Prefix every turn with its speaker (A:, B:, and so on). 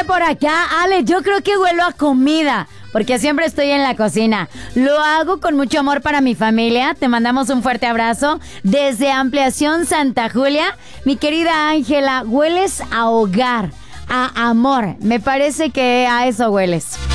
A: por acá, Ale, yo creo que huelo a comida, porque siempre estoy en la cocina. Lo hago con mucho amor para mi familia. Te mandamos un fuerte abrazo desde Ampliación Santa Julia. Mi querida Ángela, hueles a hogar, a amor. Me parece que a eso hueles.